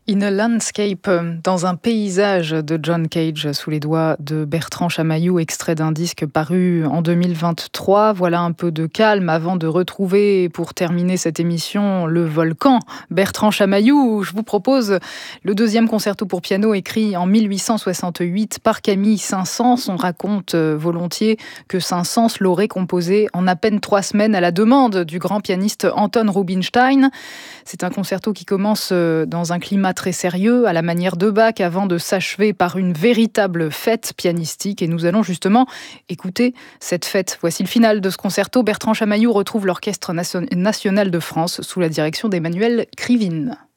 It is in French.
In a Landscape, dans un paysage de John Cage, sous les doigts de Bertrand Chamaillou, extrait d'un disque paru en 2023. Voilà un peu de calme avant de retrouver, pour terminer cette émission, le volcan Bertrand Chamaillou. Je vous propose le deuxième concerto pour piano écrit en 1868 par Camille Saint-Saëns. On raconte volontiers que Saint-Saëns l'aurait composé en à peine 3 semaines à la demande du grand pianiste Anton Rubinstein. C'est un concerto qui commence dans un climat très sérieux, à la manière de Bach, avant de s'achever par une véritable fête pianistique. Et nous allons justement écouter cette fête. Voici le final de ce concerto. Bertrand Chamaillou retrouve l'Orchestre national de France sous la direction d'Emmanuel Krivine.